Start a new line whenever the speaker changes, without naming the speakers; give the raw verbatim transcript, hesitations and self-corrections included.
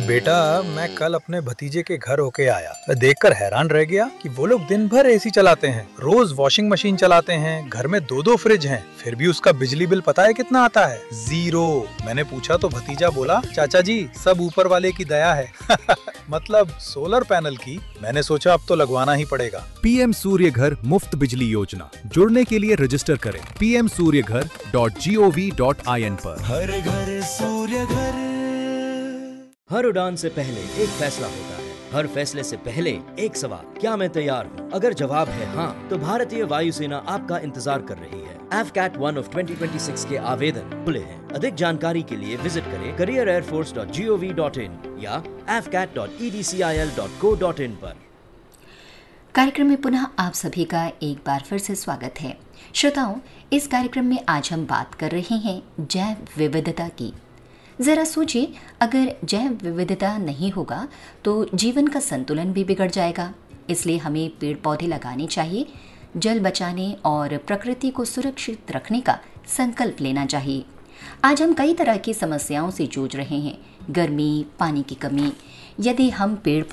बेटा, मैं कल अपने भतीजे के घर होके आया। मैं देखकर हैरान रह गया कि वो लोग दिन भर एसी चलाते हैं, रोज वॉशिंग मशीन चलाते हैं, घर में दो दो फ्रिज हैं, फिर भी उसका बिजली बिल पता है कितना आता है? जीरो। मैंने पूछा तो भतीजा बोला, चाचा जी सब ऊपर वाले की दया है। मतलब सोलर पैनल की। मैंने सोचा अब तो लगवाना ही पड़ेगा।
पीएम सूर्य घर मुफ्त बिजली योजना। जुड़ने के लिए रजिस्टर करें पी एम सूर्य घर dot G O V dot I N पर।
हर घर सूर्य घर।
हर उड़ान से पहले एक फैसला होता है, हर फैसले से पहले एक सवाल, क्या मैं तैयार हूँ? अगर जवाब है हाँ, तो भारतीय वायुसेना आपका इंतजार कर रही है। F cat one of twenty twenty six के आवेदन खुले हैं। अधिक जानकारी के लिए विजिट करें career air force dot G O V dot in या F cat dot E D C I L dot co dot in पर।
कार्यक्रम में पुनः आप सभी का एक बार फिर से स्वागत है। श्रोताओं, इस कार्यक्रम में आज हम बात कर रहे हैं जैव विविधता की। ज़रा सोचिए, अगर जैव विविधता नहीं होगा तो जीवन का संतुलन भी बिगड़ जाएगा। इसलिए हमें पेड़ पौधे लगाने चाहिए, जल बचाने और प्रकृति को सुरक्षित रखने का संकल्प लेना चाहिए। आज हम कई तरह की समस्याओं से जूझ रहे हैं, गर्मी, पानी की कमी। यदि हम पेड़